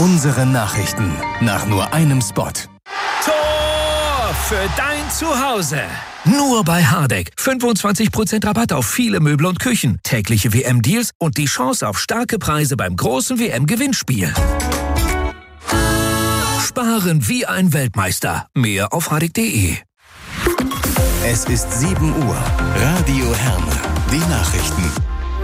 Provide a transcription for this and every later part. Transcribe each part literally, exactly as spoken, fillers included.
Unsere Nachrichten nach nur einem Spot. Tor für dein Zuhause. Nur bei Hardegg. fünfundzwanzig Prozent Rabatt auf viele Möbel und Küchen, tägliche W M-Deals und die Chance auf starke Preise beim großen W M-Gewinnspiel. Sparen wie ein Weltmeister. Mehr auf hardegg punkt de. Es ist sieben Uhr. Radio Herne. Die Nachrichten.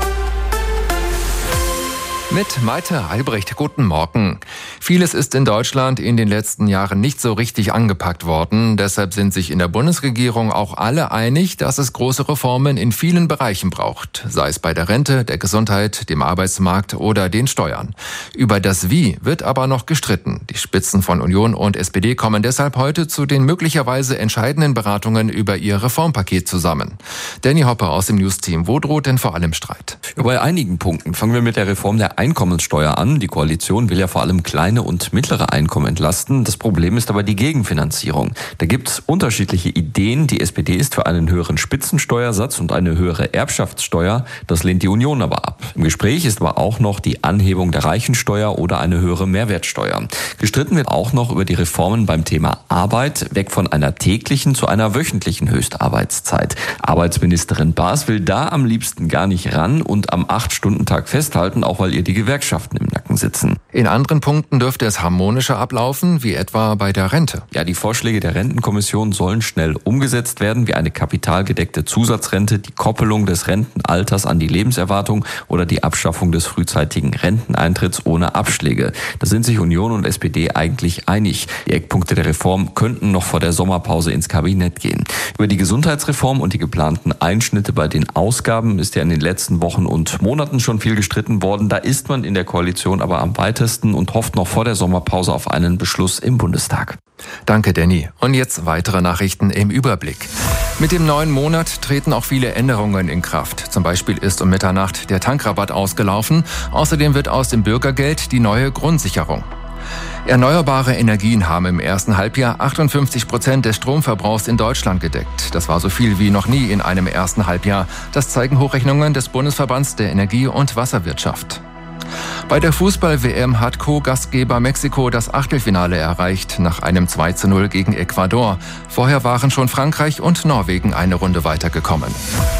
Mit Maite Albrecht, guten Morgen. Vieles ist in Deutschland in den letzten Jahren nicht so richtig angepackt worden. Deshalb sind sich in der Bundesregierung auch alle einig, dass es große Reformen in vielen Bereichen braucht. Sei es bei der Rente, der Gesundheit, dem Arbeitsmarkt oder den Steuern. Über das Wie wird aber noch gestritten. Die Spitzen von Union und S P D kommen deshalb heute zu den möglicherweise entscheidenden Beratungen über ihr Reformpaket zusammen. Danny Hopper aus dem News-Team. Wo droht denn vor allem Streit? Bei einigen Punkten. Fangen wir mit der Reform der Einkommenssteuer an. Die Koalition will ja vor allem kleine und mittlere Einkommen entlasten. Das Problem ist aber die Gegenfinanzierung. Da gibt es unterschiedliche Ideen. Die S P D ist für einen höheren Spitzensteuersatz und eine höhere Erbschaftssteuer. Das lehnt die Union aber ab. Im Gespräch ist aber auch noch die Anhebung der Reichensteuer oder eine höhere Mehrwertsteuer. Gestritten wird auch noch über die Reformen beim Thema Arbeit, weg von einer täglichen zu einer wöchentlichen Höchstarbeitszeit. Arbeitsministerin Baas will da am liebsten gar nicht ran und am acht-Stunden-Tag festhalten, auch weil ihr die Gewerkschaften im Nacken sitzen. In anderen Punkten dürfte es harmonischer ablaufen, wie etwa bei der Rente. Ja, die Vorschläge der Rentenkommission sollen schnell umgesetzt werden, wie eine kapitalgedeckte Zusatzrente, die Koppelung des Rentenalters an die Lebenserwartung oder die Abschaffung des frühzeitigen Renteneintritts ohne Abschläge. Da sind sich Union und S P D eigentlich einig. Die Eckpunkte der Reform könnten noch vor der Sommerpause ins Kabinett gehen. Über die Gesundheitsreform und die geplanten Einschnitte bei den Ausgaben ist ja in den letzten Wochen und Monaten schon viel gestritten worden. Da ist man in der Koalition aber am weitesten und hofft noch vor der Sommerpause auf einen Beschluss im Bundestag. Danke, Danny. Und jetzt weitere Nachrichten im Überblick. Mit dem neuen Monat treten auch viele Änderungen in Kraft. Zum Beispiel ist um Mitternacht der Tankrabatt ausgelaufen. Außerdem wird aus dem Bürgergeld die neue Grundsicherung. Erneuerbare Energien haben im ersten Halbjahr achtundfünfzig Prozent des Stromverbrauchs in Deutschland gedeckt. Das war so viel wie noch nie in einem ersten Halbjahr. Das zeigen Hochrechnungen des Bundesverbands der Energie- und Wasserwirtschaft. Bei der Fußball-W M hat Co-Gastgeber Mexiko das Achtelfinale erreicht, nach einem zwei zu null gegen Ecuador. Vorher waren schon Frankreich und Norwegen eine Runde weitergekommen.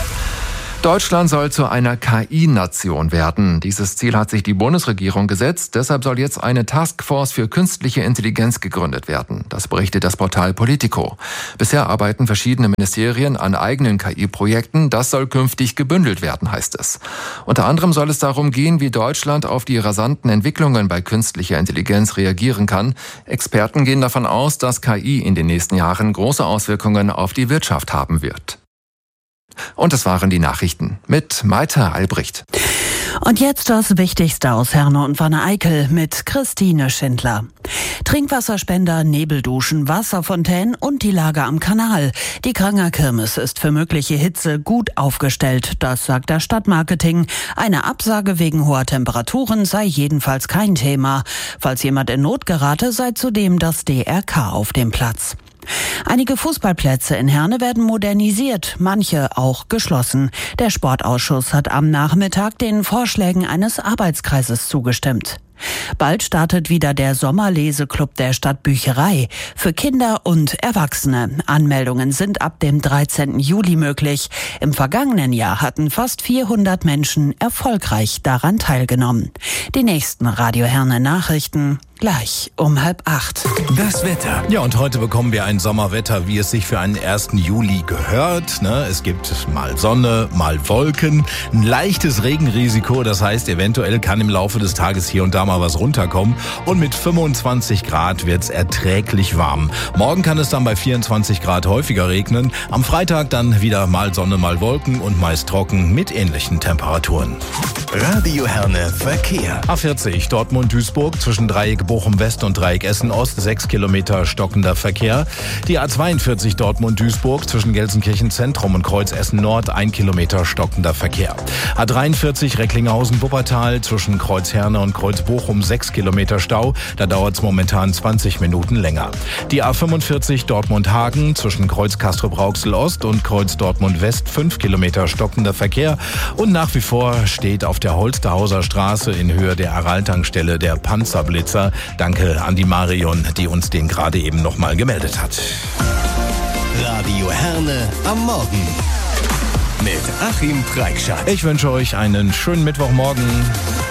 Deutschland soll zu einer K I-Nation werden. Dieses Ziel hat sich die Bundesregierung gesetzt. Deshalb soll jetzt eine Taskforce für künstliche Intelligenz gegründet werden. Das berichtet das Portal Politico. Bisher arbeiten verschiedene Ministerien an eigenen K I-Projekten. Das soll künftig gebündelt werden, heißt es. Unter anderem soll es darum gehen, wie Deutschland auf die rasanten Entwicklungen bei künstlicher Intelligenz reagieren kann. Experten gehen davon aus, dass K I in den nächsten Jahren große Auswirkungen auf die Wirtschaft haben wird. Und das waren die Nachrichten mit Maite Albrecht. Und jetzt das Wichtigste aus Herne und Wanne-Eickel mit Christine Schindler. Trinkwasserspender, Nebelduschen, Wasserfontänen und die Lage am Kanal. Die Kranger Kirmes ist für mögliche Hitze gut aufgestellt, das sagt das Stadtmarketing. Eine Absage wegen hoher Temperaturen sei jedenfalls kein Thema. Falls jemand in Not gerate, sei zudem das D R K auf dem Platz. Einige Fußballplätze in Herne werden modernisiert, manche auch geschlossen. Der Sportausschuss hat am Nachmittag den Vorschlägen eines Arbeitskreises zugestimmt. Bald startet wieder der Sommerleseklub der Stadtbücherei für Kinder und Erwachsene. Anmeldungen sind ab dem dreizehnten Juli möglich. Im vergangenen Jahr hatten fast vierhundert Menschen erfolgreich daran teilgenommen. Die nächsten Radio Herne Nachrichten gleich um halb acht. Das Wetter. Ja, und heute bekommen wir ein Sommerwetter, wie es sich für einen ersten Juli gehört. Ne? Es gibt mal Sonne, mal Wolken, ein leichtes Regenrisiko. Das heißt, eventuell kann im Laufe des Tages hier und da mal was runterkommen. Und mit fünfundzwanzig Grad wird's erträglich warm. Morgen kann es dann bei vierundzwanzig Grad häufiger regnen. Am Freitag dann wieder mal Sonne, mal Wolken und meist trocken mit ähnlichen Temperaturen. Radio Herne Verkehr. A vierzig Dortmund-Duisburg zwischen Dreieck Bochum-West und Dreieck Essen-Ost, sechs Kilometer stockender Verkehr. Die A zweiundvierzig Dortmund-Duisburg zwischen Gelsenkirchen-Zentrum und Kreuz Essen-Nord, ein Kilometer stockender Verkehr. A dreiundvierzig Recklinghausen-Wuppertal zwischen Kreuz Herne und Kreuz Bochum, sechs Kilometer Stau. Da dauert es momentan zwanzig Minuten länger. Die A fünfundvierzig Dortmund-Hagen zwischen Kreuz Castrop-Rauxel-Ost und Kreuz Dortmund-West, fünf Kilometer stockender Verkehr. Und nach wie vor steht auf der Holsterhauser Straße in Höhe der Aral-Tankstelle der Panzerblitzer. Danke an die Marion, die uns den gerade eben nochmal gemeldet hat. Radio Herne am Morgen mit Achim Preikschat. Ich wünsche euch einen schönen Mittwochmorgen.